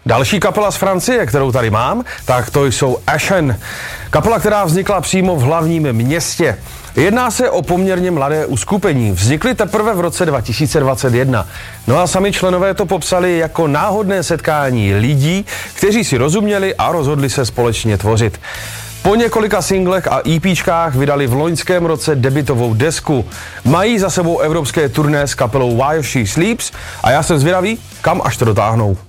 Další kapela z Francie, kterou tady mám, tak to jsou Ashen. Kapela, která vznikla přímo v hlavním městě. Jedná se o poměrně mladé uskupení. Vznikly teprve v roce 2021. No a sami členové to popsali jako náhodné setkání lidí, kteří si rozuměli a rozhodli se společně tvořit. Po několika singlech a EPčkách vydali v loňském roce debutovou desku. Mají za sebou evropské turné s kapelou While She Sleeps a já jsem zvědavý, kam až to dotáhnou.